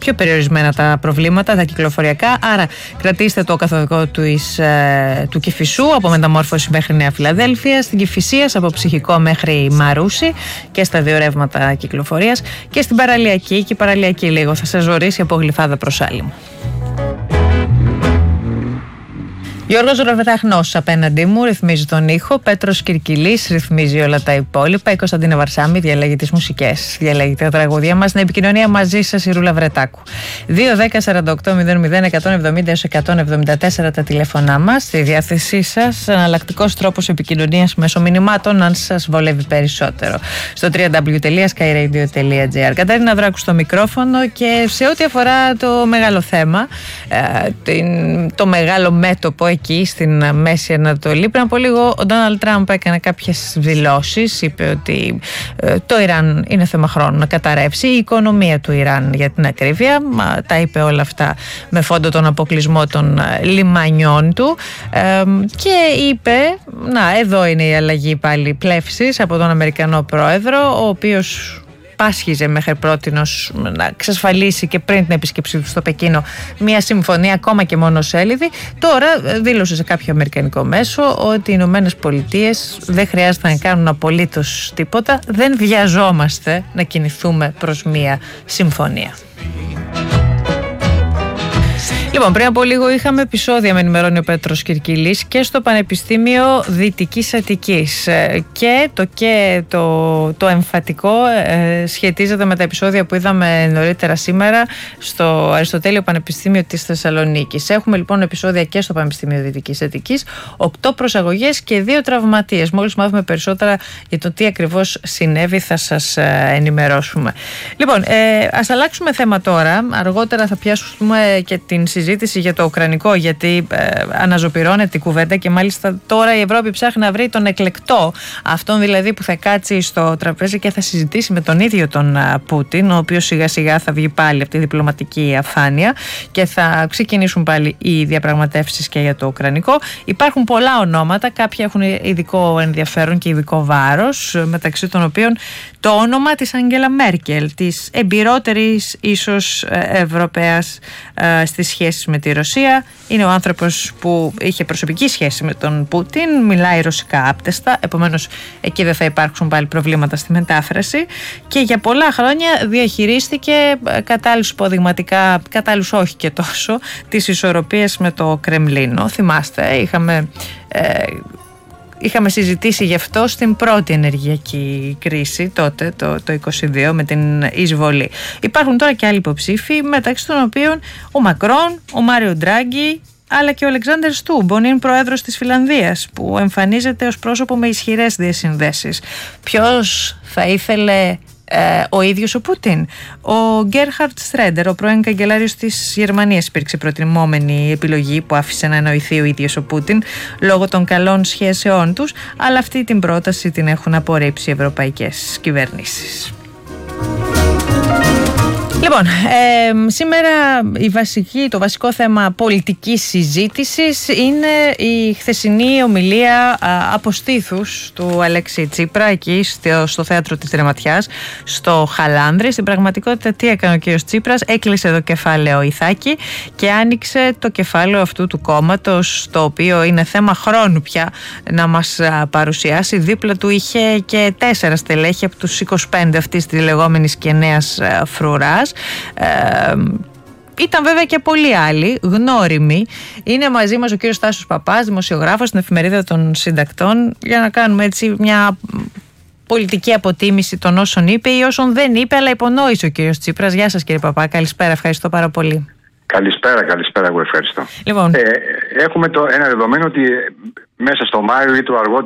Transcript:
πιο περιορισμένα τα προβλήματα, τα κυκλοφοριακά. Άρα κρατήστε το καθοδικό του Κηφισού από Μεταμόρφωση μέχρι Νέα Φιλαδέλφεια, στην Κηφισίας από Ψυχικό μέχρι Μαρούσι και στα δύο ρεύματα κυκλοφορίας, και στην Παραλιακή, και η Παραλιακή λίγο θα σας ζορίσει από Γλυφάδα προς Άλυμο. Γιώργος Ροβεταχνός απέναντί μου ρυθμίζει τον ήχο, Πέτρος Κυρκυλής ρυθμίζει όλα τα υπόλοιπα, η Κωνσταντίνα Βαρσάμη διαλέγει τις μουσικές, διαλέγει τα τραγούδια μας. Στην επικοινωνία μαζί σας η Ρούλα Βρετάκου. 2-10-48-00-174 τα τηλέφωνά μας, στη διάθεσή σας, εναλλακτικός τρόπος επικοινωνίας μέσω μηνυμάτων, αν σας βολεύει περισσότερο, στο www.skyradio.gr. Καταρίνα Δράκου στο μικρόφωνο, και σε ό,τι αφορά το μεγάλο θέμα, το μεγάλο μέτωπο εκεί στην Μέση Ανατολή, πριν από λίγο ο Ντόναλντ Τραμπ έκανε κάποιες δηλώσεις. Είπε ότι το Ιράν είναι θέμα χρόνου να καταρρεύσει, η οικονομία του Ιράν για την ακρίβεια. Τα είπε όλα αυτά με φόντο τον αποκλεισμό των λιμανιών του, και είπε, να, εδώ είναι η αλλαγή πάλι πλεύσης από τον Αμερικανό πρόεδρο, ο οποίος πάσχιζε μέχρι πρότινος να εξασφαλίσει και πριν την επίσκεψή του στο Πεκίνο μια συμφωνία ακόμα και μονοσέλιδη. Τώρα δήλωσε σε κάποιο αμερικανικό μέσο ότι οι Ηνωμένες Πολιτείες δεν χρειάζεται να κάνουν απολύτως τίποτα, δεν βιαζόμαστε να κινηθούμε προς μια συμφωνία. Λοιπόν, πριν από λίγο είχαμε επεισόδια, με ενημερώνει ο Πέτρος Κυρκυλής, και στο Πανεπιστήμιο Δυτικής Αττικής, και το εμφατικό σχετίζεται με τα επεισόδια που είδαμε νωρίτερα σήμερα στο Αριστοτέλειο Πανεπιστήμιο της Θεσσαλονίκης. Έχουμε λοιπόν επεισόδια και στο Πανεπιστήμιο Δυτικής Αττικής, 8 προσαγωγές και 2 τραυματίες. Μόλις μάθουμε περισσότερα για το τι ακριβώς συνέβη θα σας ενημερώσουμε. Λοιπόν, ας αλλάξουμε θέμα τώρα. Αργότερα θα πιάσουμε και την συζήτηση για το ουκρανικό, γιατί αναζωπυρώνεται η κουβέντα, και μάλιστα τώρα η Ευρώπη ψάχνει να βρει τον εκλεκτό, αυτόν δηλαδή που θα κάτσει στο τραπέζι και θα συζητήσει με τον ίδιο τον Πούτιν, ο οποίος σιγά σιγά θα βγει πάλι από τη διπλωματική αφάνεια και θα ξεκινήσουν πάλι οι διαπραγματεύσεις και για το ουκρανικό. Υπάρχουν πολλά ονόματα, κάποια έχουν ειδικό ενδιαφέρον και ειδικό βάρος, μεταξύ των οποίων το όνομα της Αγγέλα Μέρκελ, της εμπειρότερης ίσως Ευρωπαίας στις σχέσεις με τη Ρωσία. Είναι ο άνθρωπος που είχε προσωπική σχέση με τον Πούτιν, μιλάει ρωσικά άπτεστα, επομένως εκεί δεν θα υπάρξουν πάλι προβλήματα στη μετάφραση, και για πολλά χρόνια διαχειρίστηκε κατάλληλους υποδειγματικά, κατάλληλους όχι και τόσο, τις ισορροπίες με το Κρεμλίνο. Θυμάστε, είχαμε συζητήσει γι' αυτό στην πρώτη ενεργειακή κρίση τότε, το 2022, με την εισβολή. Υπάρχουν τώρα και άλλοι υποψήφοι, μεταξύ των οποίων ο Μακρόν, ο Μάριο Ντράγκη, αλλά και ο Αλεξάνδερ Στούμπ, ο νυν πρόεδρος της Φιλανδίας, που εμφανίζεται ως πρόσωπο με ισχυρές διασυνδέσεις. Ποιος θα ήθελε ο ίδιος ο Πούτιν? Ο Γκέρχαρτ Στρέντερ, ο πρώην καγκελάριος της Γερμανίας, υπήρξε προτιμόμενη επιλογή που άφησε να εννοηθεί ο ίδιος ο Πούτιν λόγω των καλών σχέσεών τους, αλλά αυτή την πρόταση την έχουν απορρίψει οι ευρωπαϊκές κυβερνήσεις. Λοιπόν, σήμερα το βασικό θέμα πολιτικής συζήτησης είναι η χθεσινή ομιλία αποστήθους του Αλέξη Τσίπρα εκεί στο θέατρο της Δρεματιάς, στο Χαλάνδρη. Στην πραγματικότητα τι έκανε ο κ. Τσίπρας? Έκλεισε το κεφάλαιο Ιθάκη και άνοιξε το κεφάλαιο αυτού του κόμματος, το οποίο είναι θέμα χρόνου πια να μας παρουσιάσει. Δίπλα του είχε και 4 στελέχη από τους 25 αυτής της λεγόμενης και νέας φρουράς. Ήταν βέβαια και πολλοί άλλοι γνώριμοι. Είναι μαζί μας ο κύριος Τάσος Παπάς, δημοσιογράφος στην Εφημερίδα των Συντακτών, για να κάνουμε έτσι μια πολιτική αποτίμηση των όσων είπε ή όσων δεν είπε, αλλά υπονόησε ο κύριος Τσίπρας. Γεια σας κύριε Παπά, καλησπέρα, ευχαριστώ πάρα πολύ. Καλησπέρα, εγώ ευχαριστώ. Λοιπόν. Έχουμε ένα δεδομένο ότι μέσα στο Μάιο ή το αργότερο